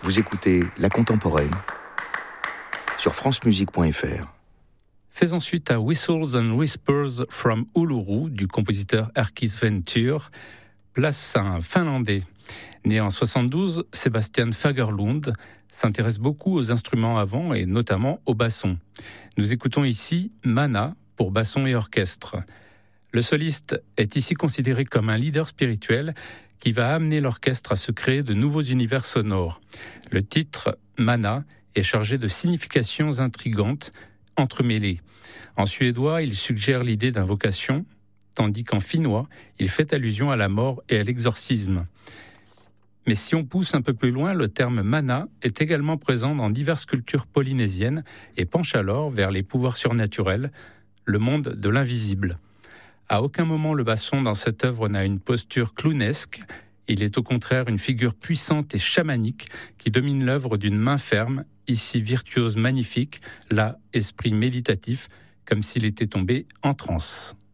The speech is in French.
Vous écoutez La Contemporaine sur francemusique.fr. Faisons suite à Whistles and Whispers from Uluru du compositeur Erkki Ventur, place à un Finlandais. Né en 72, Sebastian Fagerlund s'intéresse beaucoup aux instruments à vent et notamment au basson. Nous écoutons ici Mana pour basson et orchestre. Le soliste est ici considéré comme un leader spirituel qui va amener l'orchestre à se créer de nouveaux univers sonores. Le titre Mana est chargé de significations intrigantes entremêlées. En suédois, il suggère l'idée d'invocation, tandis qu'en finnois, il fait allusion à la mort et à l'exorcisme. Mais si on pousse un peu plus loin, le terme mana est également présent dans diverses cultures polynésiennes et penche alors vers les pouvoirs surnaturels, le monde de l'invisible. À aucun moment le basson dans cette œuvre n'a une posture clownesque. Il est au contraire une figure puissante et chamanique qui domine l'œuvre d'une main ferme, ici virtuose magnifique, là esprit méditatif, comme s'il était tombé en transe.